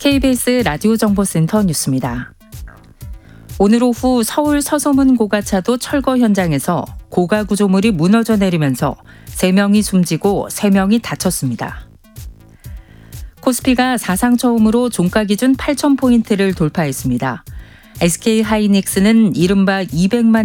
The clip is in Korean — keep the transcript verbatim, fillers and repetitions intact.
케이비에스 라디오 정보센터 뉴스입니다. 오늘 오후 서울 서소문 고가차도 철거 현장에서 고가 구조물이 무너져 내리면서 세 명이 숨지고 세 명이 다쳤습니다. 코스피가 사상 처음으로 종가 기준 팔천 포인트를 돌파했습니다. 에스케이하이닉스는 이른바 이백만